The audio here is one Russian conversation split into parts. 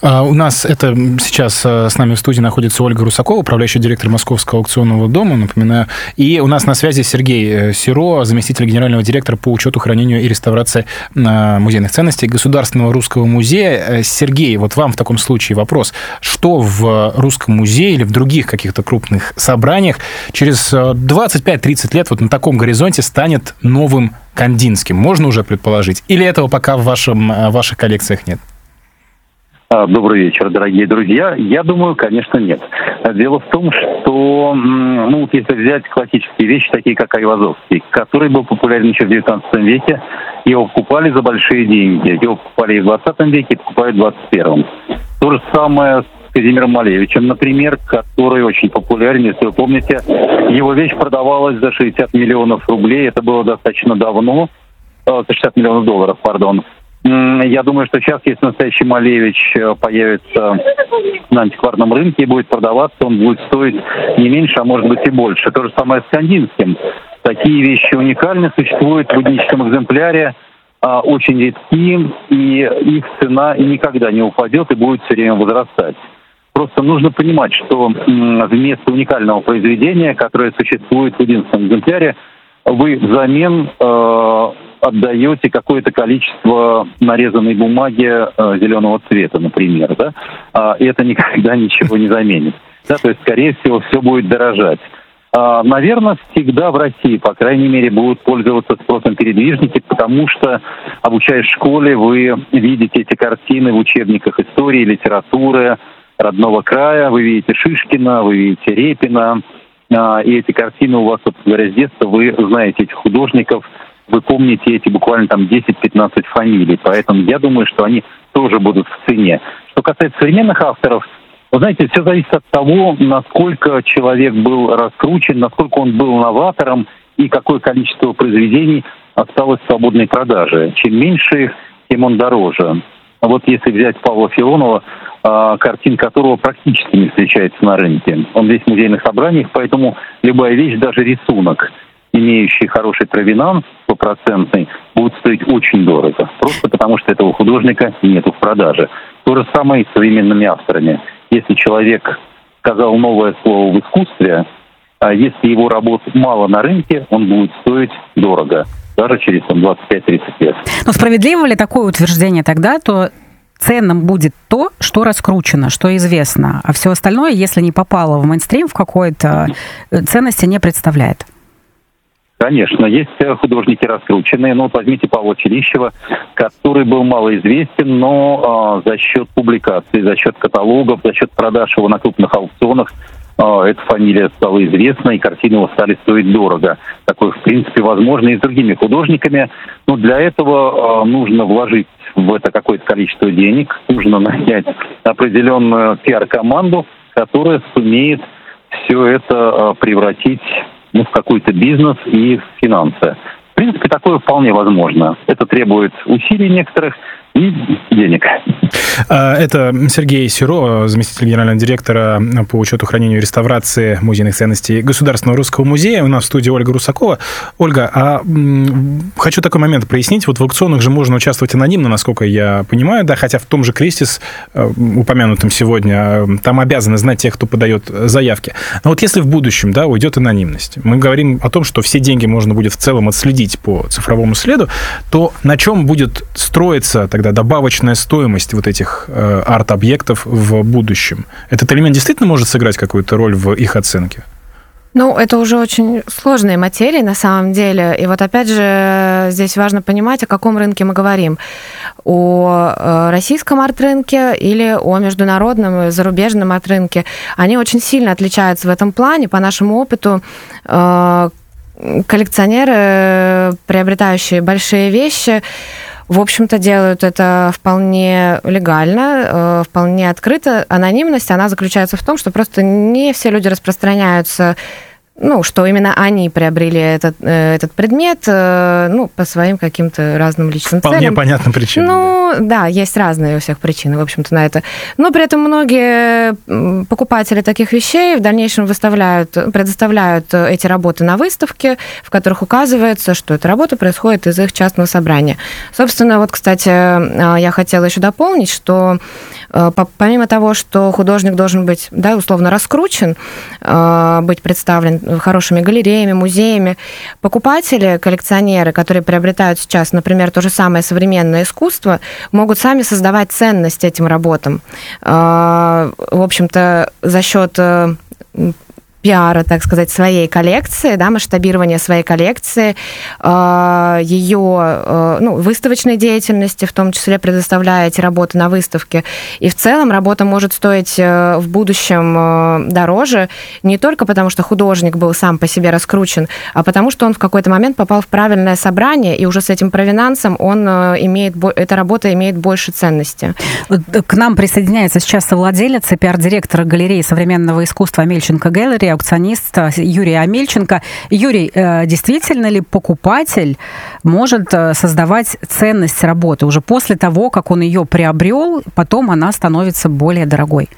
У нас сейчас с нами в студии находится Ольга Русакова, управляющий директор Московского аукционного дома, напоминаю. И у нас на связи Сергей Сиро, заместитель генерального директора по учету, хранению и реставрации музейных ценностей Государственного русского музея. Сергей, вот вам в таком случае вопрос. Что в Русском музее или в других каких-то крупных собраниях через 25-30 лет вот на таком горизонте станет новым Кандинским? Можно уже предположить? Или этого пока в ваших коллекциях нет? Добрый вечер, дорогие друзья. Я думаю, конечно, нет. Дело в том, что, если взять классические вещи, такие как Айвазовский, который был популярен еще в 19 веке, его покупали за большие деньги. Его покупали и в 20 веке, и покупают в 21. То же самое с Казимиром Малевичем, например, который очень популярен. Если вы помните, его вещь продавалась за 60 миллионов рублей. Это было достаточно давно. 60 миллионов долларов, пардон. Я думаю, что сейчас, если настоящий Малевич появится на антикварном рынке и будет продаваться, он будет стоить не меньше, а может быть и больше. То же самое с Кандинским. Такие вещи уникальны, существуют в единичном экземпляре, очень редки, и их цена и никогда не упадет и будет все время возрастать. Просто нужно понимать, что вместо уникального произведения, которое существует в единственном экземпляре, вы взамен отдаете какое-то количество нарезанной бумаги зеленого цвета, например, да, и это никогда ничего не заменит. Да, то есть, скорее всего, все будет дорожать. Наверное, всегда в России, по крайней мере, будут пользоваться спросом передвижники, потому что, обучаясь в школе, вы видите эти картины в учебниках истории, литературы родного края, вы видите Шишкина, вы видите Репина, и эти картины у вас, собственно говоря, с детства, вы знаете этих художников, вы помните эти буквально там 10-15 фамилий, поэтому я думаю, что они тоже будут в цене. Что касается современных авторов, вы знаете, все зависит от того, насколько человек был раскручен, насколько он был новатором и какое количество произведений осталось в свободной продаже. Чем меньше их, тем он дороже. А вот если взять Павла Филонова, картин которого практически не встречается на рынке. Он весь в музейных собраниях, поэтому любая вещь, даже рисунок, имеющий хороший провинанс, 100%, будет стоить очень дорого. Просто потому, что этого художника нету в продаже. То же самое и с современными авторами. Если человек сказал новое слово в искусстве, а если его работ мало на рынке, он будет стоить дорого, даже через 25-30 лет. Но справедливо ли такое утверждение тогда, то ценным будет то, что раскручено, что известно, а все остальное, если не попало в мейнстрим, в какой-то ценности не представляет? Конечно, есть художники раскрученные. Вот возьмите Павла Челищева, который был малоизвестен, но за счет публикаций, за счет каталогов, за счет продаж его на крупных аукционах эта фамилия стала известна, и картины его стали стоить дорого. Такое, в принципе, возможно и с другими художниками. Но для этого нужно вложить в это какое-то количество денег, нужно нанять определенную пиар-команду, которая сумеет все это превратить в какой-то бизнес и в финансы. В принципе, такое вполне возможно. Это требует усилий некоторых и денег. Это Сергей Сиро, заместитель генерального директора по учету, хранению и реставрации музейных ценностей Государственного русского музея. У нас в студии Ольга Русакова. Ольга, хочу такой момент прояснить. Вот в аукционах же можно участвовать анонимно, насколько я понимаю, да, хотя в том же Кристис, упомянутом сегодня, там обязаны знать тех, кто подает заявки. Но вот если в будущем, да, уйдет анонимность, мы говорим о том, что все деньги можно будет в целом отследить по цифровому следу, то на чем будет строиться тогда добавочная стоимость вот этих арт-объектов в будущем? Этот элемент действительно может сыграть какую-то роль в их оценке? Ну, это уже очень сложные материи на самом деле. И вот опять же здесь важно понимать, о каком рынке мы говорим. О российском арт-рынке или о международном, зарубежном арт-рынке. Они очень сильно отличаются в этом плане. По нашему опыту коллекционеры, приобретающие большие вещи, в общем-то, делают это вполне легально, вполне открыто. Анонимность, она заключается в том, что просто не все люди распространяются что именно они приобрели этот предмет, по своим каким-то разным личным целям. Вполне понятным причинам. Да, есть разные у всех причины, в общем-то, на это. Но при этом многие покупатели таких вещей в дальнейшем предоставляют эти работы на выставке, в которых указывается, что эта работа происходит из их частного собрания. Собственно, кстати, я хотела еще дополнить, что помимо того, что художник должен быть, условно раскручен, быть представлен хорошими галереями, музеями, покупатели, коллекционеры, которые приобретают сейчас, например, то же самое современное искусство, могут сами создавать ценность этим работам. В общем-то, за счет пиара, так сказать, своей коллекции, масштабирования своей коллекции, ее выставочной деятельности, в том числе предоставляя эти работы на выставке. И в целом работа может стоить в будущем дороже не только потому, что художник был сам по себе раскручен, а потому что он в какой-то момент попал в правильное собрание, и уже с этим провинансом эта работа имеет больше ценности. К нам присоединяется сейчас совладелец и пиар-директор галереи современного искусства Амельченко Gallery, аукционист Юрий Амельченко. Юрий, действительно ли покупатель может создавать ценность работы уже после того, как он ее приобрел, потом она становится более дорогой?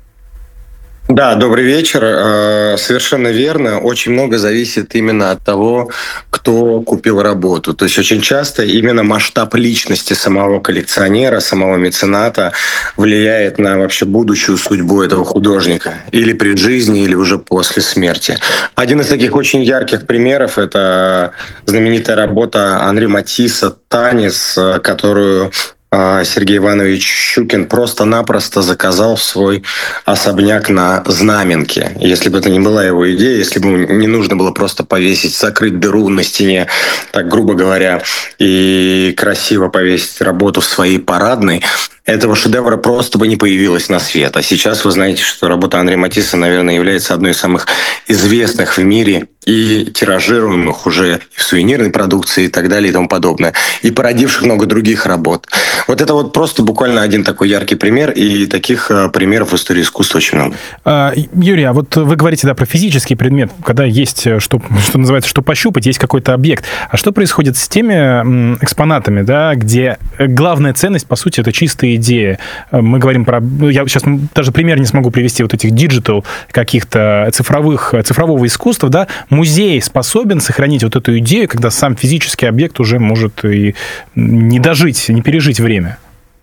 Да, добрый вечер. Совершенно верно. Очень много зависит именно от того, кто купил работу. То есть очень часто именно масштаб личности самого коллекционера, самого мецената влияет на вообще будущую судьбу этого художника. Или при жизни, или уже после смерти. Один из таких очень ярких примеров – это знаменитая работа Анри Матисса «Танец», которую Сергей Иванович Щукин просто-напросто заказал в свой особняк на Знаменке. Если бы это не была его идея, если бы не нужно было просто повесить, закрыть дыру на стене, так грубо говоря, и красиво повесить работу в своей парадной, этого шедевра просто бы не появилось на свет. А сейчас вы знаете, что работа Анри Матисса, наверное, является одной из самых известных в мире и тиражируемых уже в сувенирной продукции и так далее и тому подобное, и породивших много других работ. Вот это просто буквально один такой яркий пример, и таких примеров в истории искусства очень много. Юрий, а вот вы говорите, про физический предмет, когда есть, что называется, что пощупать, есть какой-то объект. А что происходит с теми экспонатами, где главная ценность, по сути, это чистая идея? Мы говорим про... Я сейчас даже пример не смогу привести этих диджитал, каких-то цифрового искусства, Музей способен сохранить эту идею, когда сам физический объект уже может и не дожить, не пережить время.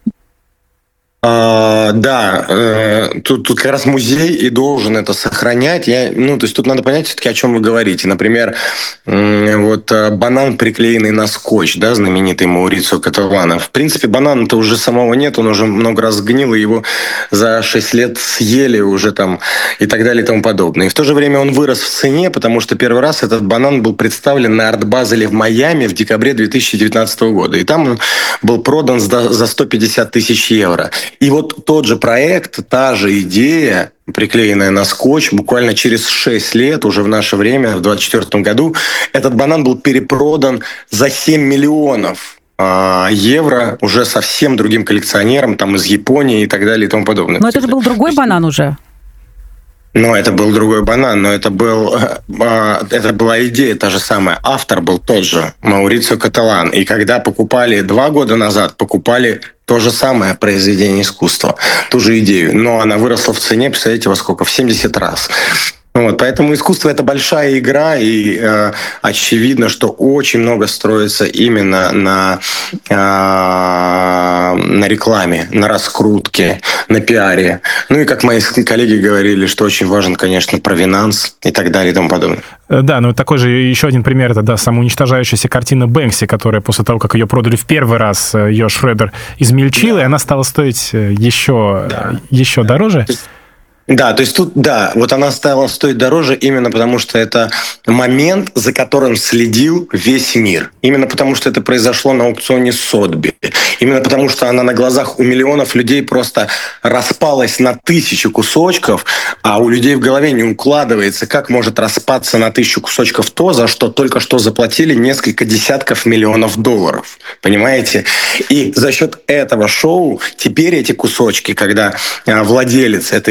Да, тут как раз музей и должен это сохранять. То есть тут надо понять все-таки, о чем вы говорите. Например, банан, приклеенный на скотч, знаменитый Маурицио Каталана. В принципе, банана-то уже самого нет, он уже много раз сгнил, и его за 6 лет съели уже и так далее и тому подобное. И в то же время он вырос в цене, потому что первый раз этот банан был представлен на арт-базеле в Майами в декабре 2019 года. И там он был продан за 150 тысяч евро. И тот же проект, та же идея, приклеенная на скотч, буквально через 6 лет, уже в наше время, в 2024 году, этот банан был перепродан за 7 миллионов евро уже совсем другим коллекционерам, из Японии и так далее и тому подобное. Но это же был другой банан уже. Это был другой банан, но это была идея та же самая. Автор был тот же, Маурицио Каталан. И когда покупали 2 года назад, покупали то же самое произведение искусства, ту же идею. Но она выросла в цене, представляете, во сколько? В 70 раз. Поэтому искусство – это большая игра, и очевидно, что очень много строится именно на рекламе, на раскрутке, на пиаре. И как мои коллеги говорили, что очень важен, конечно, провинанс и так далее и тому подобное. Да, такой же еще один пример – это самоуничтожающаяся картина Бэнкси, которая после того, как ее продали в первый раз, ее Шредер измельчил, и она стала стоить еще дороже. Да, то есть она стала стоить дороже именно потому, что это момент, за которым следил весь мир. Именно потому, что это произошло на аукционе Сотби. Именно потому, что она на глазах у миллионов людей просто распалась на 1000 кусочков, а у людей в голове не укладывается, как может распаться на 1000 кусочков то, за что только что заплатили несколько десятков миллионов долларов. Понимаете? И за счет этого шоу теперь эти кусочки, когда владелец этой работы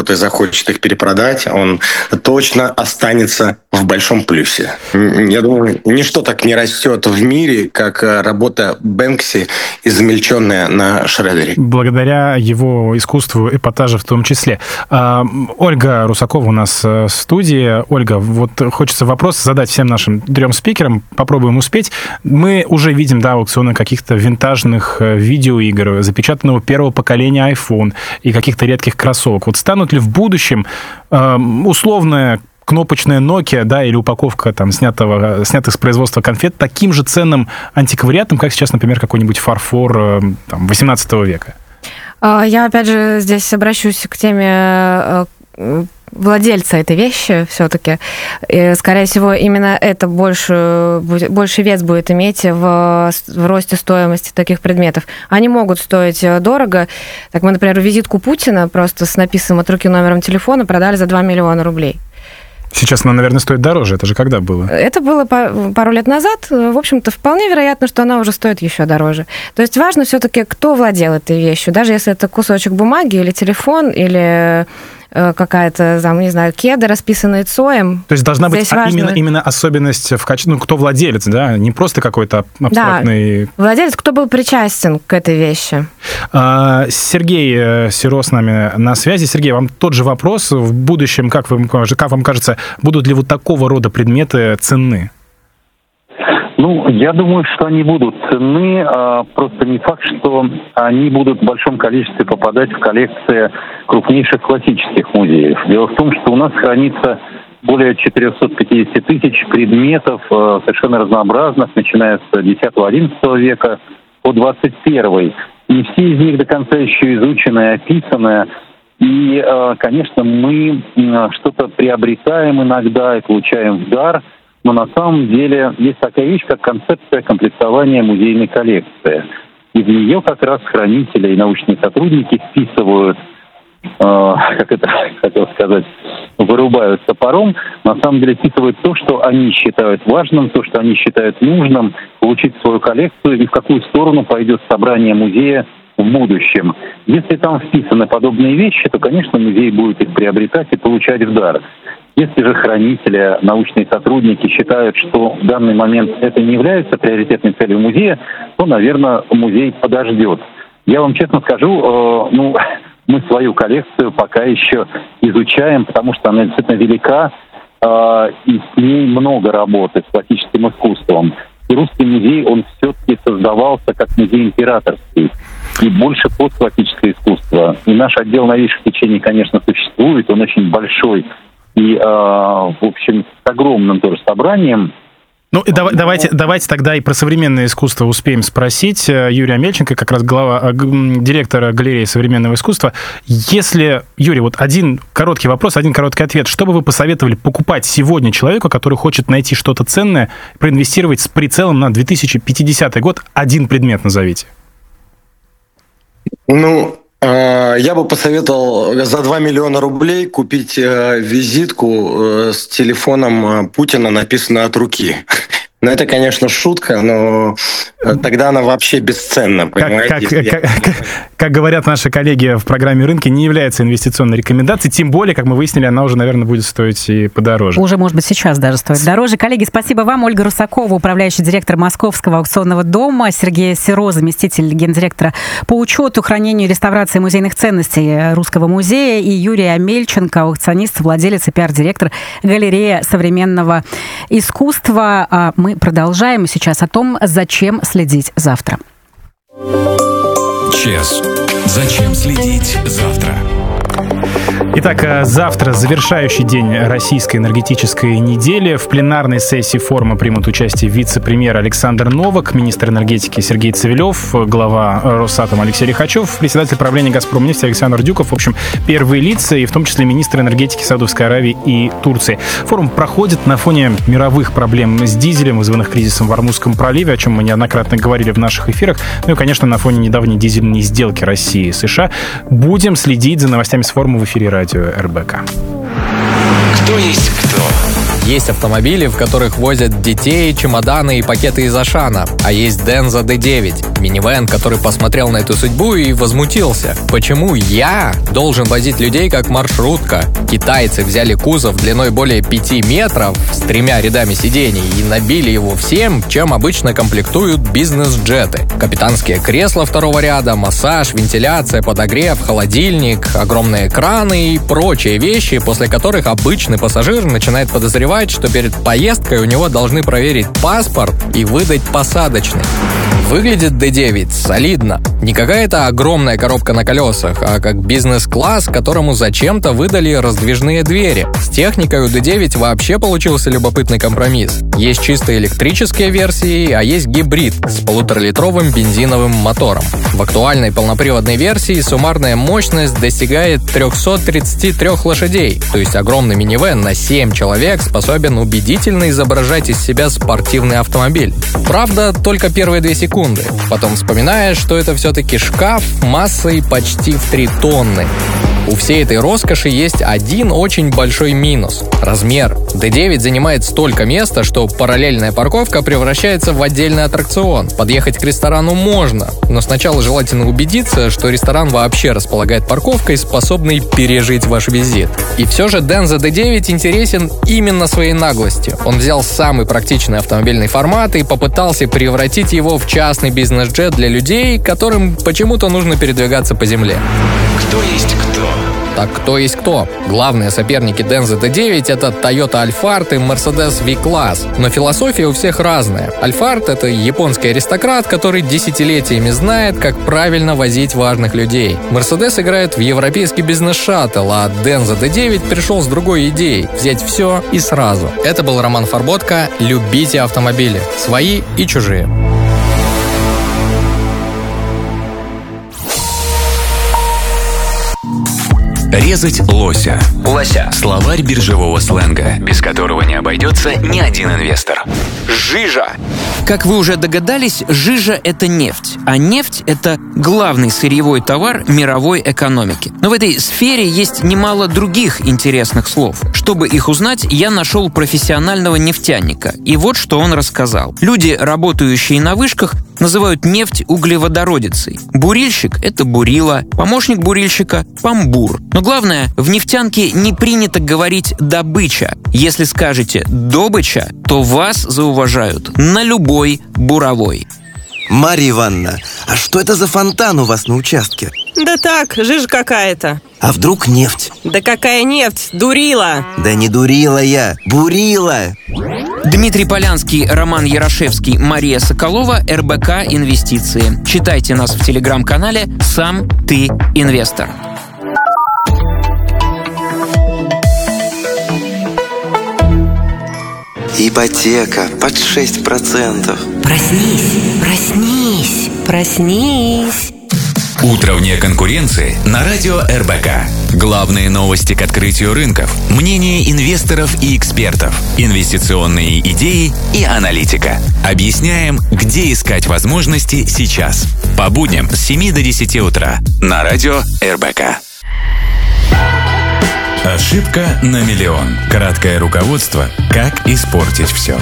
работы и захочет их перепродать, он точно останется в большом плюсе. Я думаю, ничто так не растет в мире, как работа Бэнкси, измельченная на шредере. Благодаря его искусству эпатажа в том числе. Ольга Русакова у нас в студии. Ольга, вот хочется вопрос задать всем нашим 3 спикерам. Попробуем успеть. Мы уже видим, да, аукционы каких-то винтажных видеоигр, запечатанного первого поколения iPhone и каких-то редких кроссовок. Вот станут ли в будущем условная кнопочная Nokia, да, или упаковка там снятых с производства конфет таким же ценным антиквариатом, как сейчас, например, какой-нибудь фарфор там, 18 века? Я, опять же, здесь обращусь к теме владельца этой вещи все-таки. И, скорее всего, именно это больше вес будет иметь в росте стоимости таких предметов. Они могут стоить дорого. Так мы, например, визитку Путина просто с написанным от руки номером телефона продали за 2 миллиона рублей. Сейчас она, наверное, стоит дороже. Это же когда было? Это было пару лет назад. В общем-то, вполне вероятно, что она уже стоит еще дороже. То есть важно все-таки, кто владел этой вещью. Даже если это кусочек бумаги или телефон, или какая-то, там, не знаю, кеда, расписанная Цоем. То есть должна быть именно особенность в качестве, кто владелец, да, не просто какой-то абстрактный... Да, владелец, кто был причастен к этой вещи. Сергей Сиро с нами на связи. Сергей, вам тот же вопрос. В будущем, как вам кажется, будут ли вот такого рода предметы ценны? Ну, я думаю, что они будут ценны, просто не факт, что они будут в большом количестве попадать в коллекции крупнейших классических музеев. Дело в том, что у нас хранится более 450 тысяч предметов совершенно разнообразных, начиная с X-XI века по 21. Не все из них до конца еще изучены и описаны. И, конечно, мы что-то приобретаем иногда и получаем в дар. Но на самом деле есть такая вещь, как концепция комплектования музейной коллекции. И в нее как раз хранители и научные сотрудники вписывают, как это хотел сказать, вырубают топором, на самом деле вписывают то, что они считают важным, то, что они считают нужным, получить свою коллекцию и в какую сторону пойдет собрание музея в будущем. Если там вписаны подобные вещи, то, конечно, музей будет их приобретать и получать в дар. Если же хранители, научные сотрудники считают, что в данный момент это не является приоритетной целью музея, то, наверное, музей подождет. Я вам честно скажу, мы свою коллекцию пока еще изучаем, потому что она действительно велика, и с ней много работы с классическим искусством. И русский музей, он все-таки создавался как музей императорский, и больше под классическое искусство. И наш отдел новейших течений, конечно, существует, он очень большой, и, в общем, с огромным тоже собранием. Ну, давайте тогда и про современное искусство успеем спросить. Юрий Амельченко, как раз директор галереи современного искусства. Если, Юрий, вот один короткий вопрос, один короткий ответ. Что бы вы посоветовали покупать сегодня человеку, который хочет найти что-то ценное, проинвестировать с прицелом на 2050 год? Один предмет назовите. Я бы посоветовал за 2 миллиона рублей купить визитку с телефоном Путина, написанную от руки. Ну, это, конечно, шутка, но тогда она вообще бесценна, понимаете? Как говорят наши коллеги в программе «Рынки», не является инвестиционной рекомендацией, тем более, как мы выяснили, она уже, наверное, будет стоить и подороже. Уже, может быть, сейчас даже стоит дороже. Коллеги, спасибо вам. Ольга Русакова, управляющий директор Московского аукционного дома, Сергей Сиро, заместитель гендиректора по учету, хранению и реставрации музейных ценностей Русского музея, и Юрий Амельченко, аукционист, владелец и пиар-директор галереи современного искусства. Мы продолжаем сейчас о том, зачем следить завтра. ЧС. Зачем следить завтра? Итак, завтра завершающий день российской энергетической недели. В пленарной сессии форума примут участие вице-премьер Александр Новак, министр энергетики Сергей Цивилев, глава Росатома Алексей Лихачев, председатель правления «Газпромнефти» Александр Дюков. В общем, первые лица, и в том числе министры энергетики Саудовской Аравии и Турции. Форум проходит на фоне мировых проблем с дизелем, вызванных кризисом в Ормузском проливе, о чем мы неоднократно говорили в наших эфирах. Ну и, конечно, на фоне недавней дизельной сделки России и США. Будем следить за новостями с форума в эфире радио РБК. Кто есть кто? Есть автомобили, в которых возят детей, чемоданы и пакеты из Ашана. А есть Denza D9, минивэн, который посмотрел на эту судьбу и возмутился. Почему я должен возить людей как маршрутка? Китайцы взяли кузов длиной более 5 метров с 3 рядами сидений и набили его всем, чем обычно комплектуют бизнес-джеты. Капитанские кресла второго ряда, массаж, вентиляция, подогрев, холодильник, огромные экраны и прочие вещи, после которых обычный пассажир начинает подозревать, что перед поездкой у него должны проверить паспорт и выдать посадочный. Выглядит D9 солидно. Не какая-то огромная коробка на колесах, а как бизнес-класс, которому зачем-то выдали раздвижные двери. С техникой у D9 вообще получился любопытный компромисс. Есть чисто электрические версии, а есть гибрид с 1,5-литровым бензиновым мотором. В актуальной полноприводной версии суммарная мощность достигает 333 лошадей, то есть огромный минивэн на 7 человек способен убедительно изображать из себя спортивный автомобиль. Правда, только первые 2 секунды. Потом вспоминаешь, что это все-таки шкаф массой почти в 3 тонны. У всей этой роскоши есть один очень большой минус – размер. D9 занимает столько места, что параллельная парковка превращается в отдельный аттракцион. Подъехать к ресторану можно, но сначала желательно убедиться, что ресторан вообще располагает парковкой, способной пережить ваш визит. И все же Denza D9 интересен именно своей наглостью. Он взял самый практичный автомобильный формат и попытался превратить его в частный бизнес-джет для людей, которым почему-то нужно передвигаться по земле. Кто есть кто? Так кто есть кто? Главные соперники Denza D9 — это Toyota Alphard и Mercedes V-Class. Но философия у всех разная. Alphard — это японский аристократ, который десятилетиями знает, как правильно возить важных людей. Mercedes играет в европейский бизнес-шаттл, а Denza D9 пришел с другой идеей — взять все и сразу. Это был Роман Фарботко. Любите автомобили. Свои и чужие. Резать лося. Лося. Словарь биржевого сленга, без которого не обойдется ни один инвестор. Жижа. Как вы уже догадались, жижа – это нефть. А нефть – это главный сырьевой товар мировой экономики. Но в этой сфере есть немало других интересных слов. Чтобы их узнать, я нашел профессионального нефтяника. И вот что он рассказал. Люди, работающие на вышках, называют нефть углеводородицей. Бурильщик – это бурила, помощник бурильщика – помбур. Но главное, в нефтянке не принято говорить «добыча». Если скажете «добыча», то вас зауважают на любой буровой. Марья Ивановна, а что это за фонтан у вас на участке? Да так, жижа какая-то. А вдруг нефть? Да какая нефть? Дурила! Да не дурила я, бурила! Дмитрий Полянский, Роман Ярошевский, Мария Соколова, РБК «Инвестиции». Читайте нас в телеграм-канале «Сам ты инвестор». Ипотека под 6%. Проснись. Утро вне конкуренции на радио РБК. Главные новости к открытию рынков, мнения инвесторов и экспертов, инвестиционные идеи и аналитика. Объясняем, где искать возможности сейчас. По будням с 7 до 10 утра на радио РБК. Ошибка на миллион. Краткое руководство, как испортить все.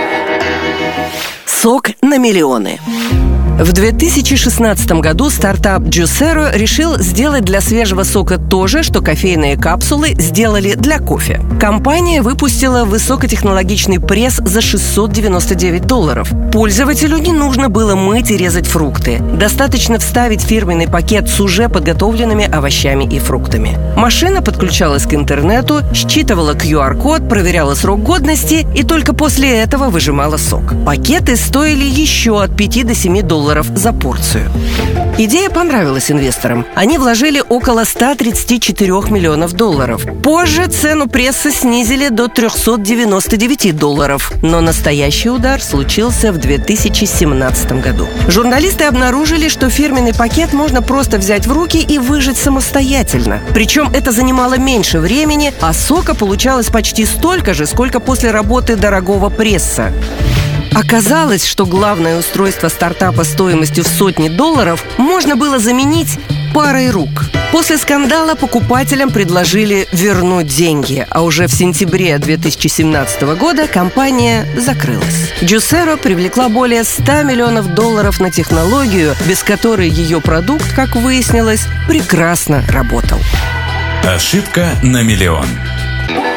Сок на миллионы. В 2016 году стартап Juicero решил сделать для свежего сока то же, что кофейные капсулы сделали для кофе. Компания выпустила высокотехнологичный пресс за $699. Пользователю не нужно было мыть и резать фрукты. Достаточно вставить фирменный пакет с уже подготовленными овощами и фруктами. Машина подключалась к интернету, считывала QR-код, проверяла срок годности и только после этого выжимала сок. Пакеты стоили еще от $5 до $7 за порцию. Идея понравилась инвесторам. Они вложили около $134 миллионов. Позже цену пресса снизили до $399. Но настоящий удар случился в 2017 году. Журналисты обнаружили, что фирменный пакет можно просто взять в руки и выжать самостоятельно. Причем это занимало меньше времени, а сока получалось почти столько же, сколько после работы дорогого пресса. Оказалось, что главное устройство стартапа стоимостью в сотни долларов можно было заменить парой рук. После скандала покупателям предложили вернуть деньги, а уже в сентябре 2017 года компания закрылась. Juicero привлекла более $100 миллионов на технологию, без которой ее продукт, как выяснилось, прекрасно работал. Ошибка на миллион.